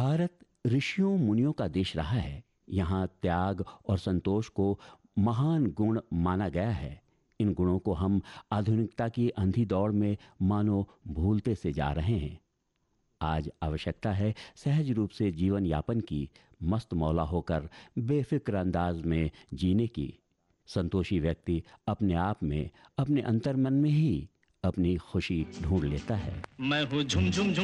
भारत ऋषियों मुनियों का देश रहा है। यहाँ त्याग और संतोष को महान गुण माना गया है। इन गुणों को हम आधुनिकता की अंधी दौड़ में मानो भूलते से जा रहे हैं। आज आवश्यकता है सहज रूप से जीवन यापन की, मस्त मौला होकर बेफिक्र अंदाज में जीने की। संतोषी व्यक्ति अपने आप में, अपने अंतर्मन में ही अपनी खुशी ढूंढ लेता है। मैं हूँ झुम झुम झुम